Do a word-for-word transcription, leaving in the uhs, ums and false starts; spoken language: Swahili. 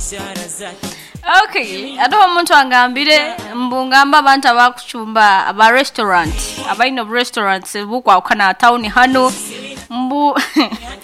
Okay, ado omuntu angambire mbungamba abantu abakuchumba aba restaurant, aba ino restaurants bukwa kana town hano mbu